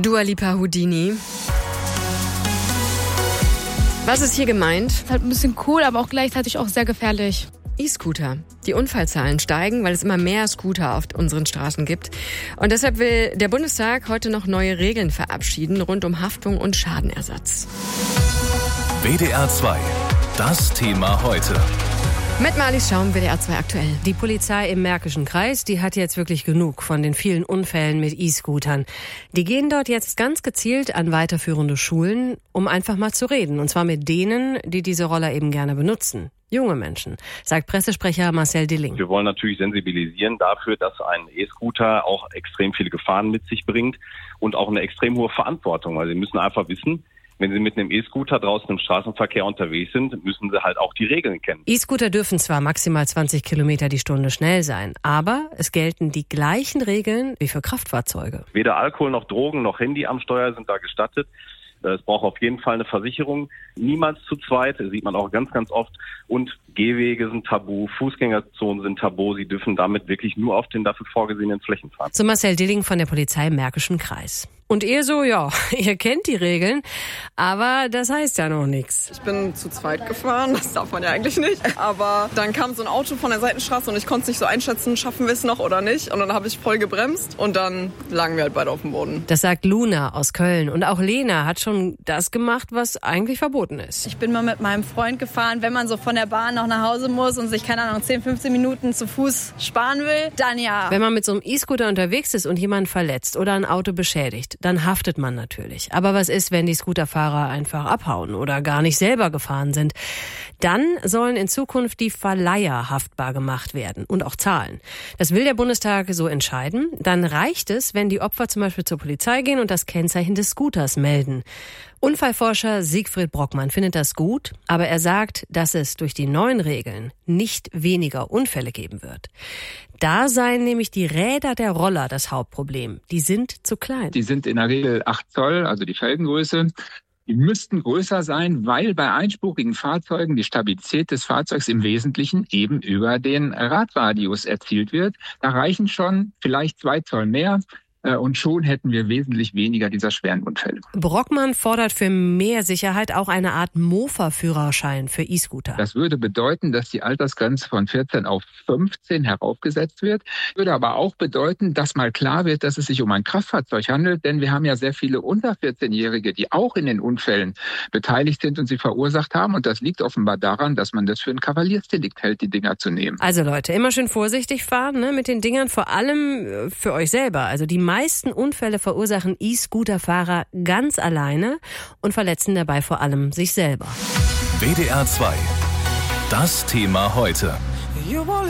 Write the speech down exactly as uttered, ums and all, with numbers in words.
Dua Lipa Houdini. Was ist hier gemeint? Ist halt ein bisschen cool, aber auch gleichzeitig auch sehr gefährlich. E-Scooter. Die Unfallzahlen steigen, weil es immer mehr Scooter auf unseren Straßen gibt. Und deshalb will der Bundestag heute noch neue Regeln verabschieden rund um Haftung und Schadenersatz. W D R zwei. Das Thema heute. Mit Marlies Schaum, W D R zwei aktuell. Die Polizei im Märkischen Kreis, die hat jetzt wirklich genug von den vielen Unfällen mit E-Scootern. Die gehen dort jetzt ganz gezielt an weiterführende Schulen, um einfach mal zu reden. Und zwar mit denen, die diese Roller eben gerne benutzen. Junge Menschen, sagt Pressesprecher Marcel Dilling. Wir wollen natürlich sensibilisieren dafür, dass ein E-Scooter auch extrem viele Gefahren mit sich bringt und auch eine extrem hohe Verantwortung. Also Sie müssen einfach wissen, wenn Sie mit einem E-Scooter draußen im Straßenverkehr unterwegs sind, müssen Sie halt auch die Regeln kennen. E-Scooter dürfen zwar maximal zwanzig Kilometer die Stunde schnell sein, aber es gelten die gleichen Regeln wie für Kraftfahrzeuge. Weder Alkohol noch Drogen noch Handy am Steuer sind da gestattet. Es braucht auf jeden Fall eine Versicherung. Niemals zu zweit, das sieht man auch ganz, ganz oft. Und Gehwege sind tabu, Fußgängerzonen sind tabu. Sie dürfen damit wirklich nur auf den dafür vorgesehenen Flächen fahren. So Marcel Dilling von der Polizei im Märkischen Kreis. Und ihr so, ja, ihr kennt die Regeln, aber das heißt ja noch nichts. Ich bin zu zweit gefahren, das darf man ja eigentlich nicht. Aber dann kam so ein Auto von der Seitenstraße und ich konnte es nicht so einschätzen, schaffen wir es noch oder nicht. Und dann habe ich voll gebremst und dann lagen wir halt beide auf dem Boden. Das sagt Luna aus Köln. Und auch Lena hat schon das gemacht, was eigentlich verboten ist. Ich bin mal mit meinem Freund gefahren, wenn man so von der Bahn noch nach Hause muss und sich, keine Ahnung, zehn, fünfzehn Minuten zu Fuß sparen will, dann ja. Wenn man mit so einem E-Scooter unterwegs ist und jemanden verletzt oder ein Auto beschädigt, dann haftet man natürlich. Aber was ist, wenn die Scooterfahrer einfach abhauen oder gar nicht selber gefahren sind? Dann sollen in Zukunft die Verleiher haftbar gemacht werden und auch zahlen. Das will der Bundestag so entscheiden. Dann reicht es, wenn die Opfer zum Beispiel zur Polizei gehen und das Kennzeichen des Scooters melden. Unfallforscher Siegfried Brockmann findet das gut, aber er sagt, dass es durch die neuen Regeln nicht weniger Unfälle geben wird. Da seien nämlich die Räder der Roller das Hauptproblem. Die sind zu klein. Die sind in der Regel acht Zoll, also die Felgengröße. Die müssten größer sein, weil bei einspurigen Fahrzeugen die Stabilität des Fahrzeugs im Wesentlichen eben über den Radradius erzielt wird. Da reichen schon vielleicht zwei Zoll mehr. Und schon hätten wir wesentlich weniger dieser schweren Unfälle. Brockmann fordert für mehr Sicherheit auch eine Art Mofa-Führerschein für E-Scooter. Das würde bedeuten, dass die Altersgrenze von vierzehn auf fünfzehn heraufgesetzt wird. Würde aber auch bedeuten, dass mal klar wird, dass es sich um ein Kraftfahrzeug handelt. Denn wir haben ja sehr viele unter vierzehn-Jährige, die auch in den Unfällen beteiligt sind und sie verursacht haben. Und das liegt offenbar daran, dass man das für ein Kavaliersdelikt hält, die Dinger zu nehmen. Also Leute, immer schön vorsichtig fahren, ne, mit den Dingern, vor allem für euch selber. Also die Die meisten Unfälle verursachen E-Scooter-Fahrer ganz alleine und verletzen dabei vor allem sich selber. W D R zwei. Das Thema heute.